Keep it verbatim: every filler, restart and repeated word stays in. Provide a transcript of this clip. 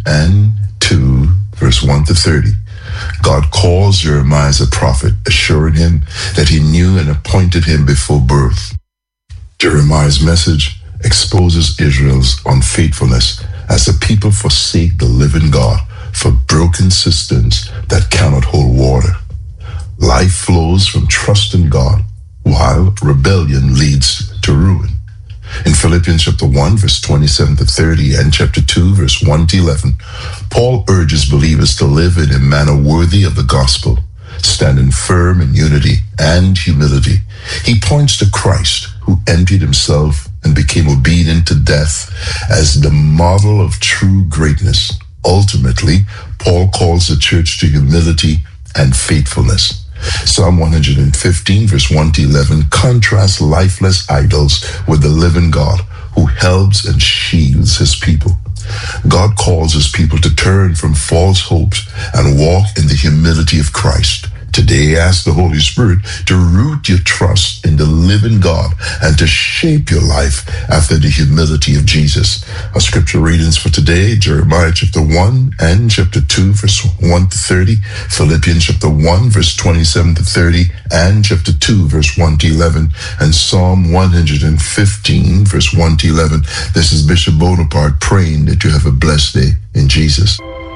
and two, verse one to thirty. God calls Jeremiah as a prophet, assuring him that he knew and appointed him before birth. Jeremiah's message exposes Israel's unfaithfulness as the people forsake the living God for broken cisterns that cannot hold water. Life flows from trust in God, while rebellion leads to ruin. In Philippians chapter one, verse twenty-seven to thirty, and chapter two, verse one to eleven, Paul urges believers to live in a manner worthy of the gospel, standing firm in unity and humility. He points to Christ, who emptied himself and became obedient to death, as the model of true greatness. Ultimately, Paul calls the church to humility and faithfulness. Psalm one hundred fifteen, verse one to eleven, contrasts lifeless idols with the living God who helps and shields his people. God calls his people to turn from false hopes and walk in the humility of Christ. Today, ask the Holy Spirit to root your trust in the living God and to shape your life after the humility of Jesus. Our scripture readings for today, Jeremiah chapter one and chapter two, verse one to thirty, Philippians chapter one, verse twenty-seven to thirty, and chapter two, verse one to eleven, and Psalm one hundred fifteen, verse one to eleven. This is Bishop Bonaparte praying that you have a blessed day in Jesus.